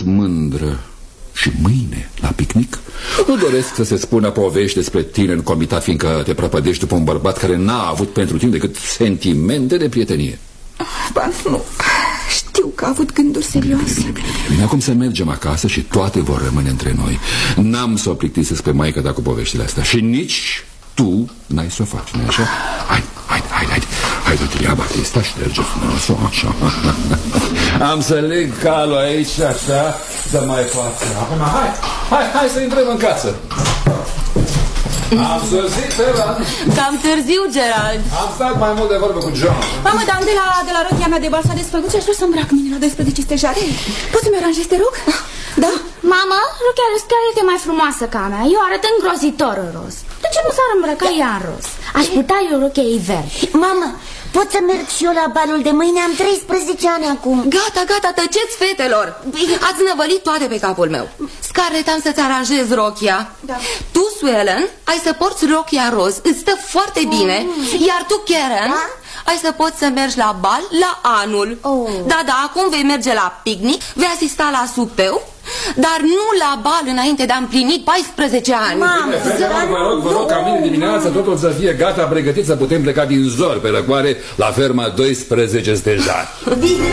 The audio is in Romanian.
mândră. Și mâine, la picnic, nu doresc să se spună povești despre tine în comitat, fiindcă te prăpădești după un bărbat care n-a avut pentru tine decât sentimente de prietenie. Ba nu, știu că a avut gânduri serioase. Bine, acum să mergem acasă și toate vor rămâne între noi. N-am să o plictisesc pe maică ta cu poveștile astea. Și nici tu n-ai să o faci, nu-i așa? Hai, du-te, ia Batista, șterge frumos, așa. Am să leg calul aici, așa, să mai fac. Acum, hai să intrăm în casă. Am sosit pe rând. Cam târziu, Gerald. Am stat mai mult de vorbă cu John. Mamă, dar de la rochia mea de bal s-a desfăcut și aș vrea să îmbrac mâine la 12 stejare. Poți să-mi aranjezi, te rog? Da? Mamă, rochia lui Scarlett este mai frumoasă ca a mea. Eu arăt îngrozitor în roz. De ce nu s-ar îmbrăca ea în roz? Aș putea eu rochia hivern. Mamă, pot să merg și eu la balul de mâine? Am 13 ani acum. Gata, tăceți, fetelor. Ați năvălit toate pe capul meu. Scarlett, am să-ți aranjez rochia. Da. Tu, Suelen, ai să porți rochia roz. Îți stă foarte bine. Iar tu, Karen, ai să poți să mergi la bal la anul. Da, acum vei merge la picnic, vei asista la supeu, dar nu la bal înainte de a împlini 14 ani. Vă rog ca mine dimineața totul să fie gata, pregătit să putem pleca din zor pe răcoare la ferma 12 stejari. Bine.